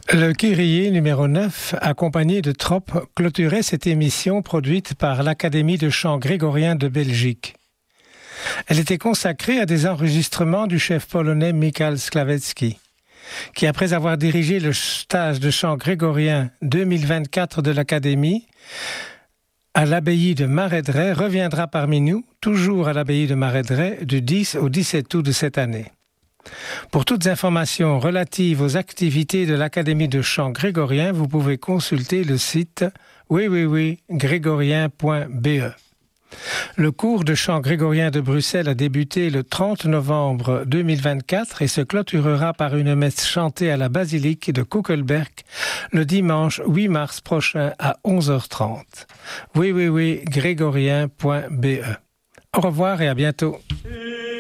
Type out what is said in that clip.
Le Kyrie numéro 9, accompagné de tropes, clôturait cette émission produite par l'Académie de chant grégorien de Belgique. Elle était consacrée à des enregistrements du chef polonais Michał Sklawetzki, qui, après avoir dirigé le stage de chant grégorien 2024 de l'Académie à l'abbaye de Maredret, reviendra parmi nous, toujours à l'abbaye de Maredret, du 10 au 17 août de cette année. Pour toutes informations relatives aux activités de l'Académie de chant grégorien, vous pouvez consulter le site www.grégorien.be. Le cours de chant grégorien de Bruxelles a débuté le 30 novembre 2024 et se clôturera par une messe chantée à la basilique de Koekelberg le dimanche 8 mars prochain à 11h30. www.grégorien.be. Au revoir et à bientôt.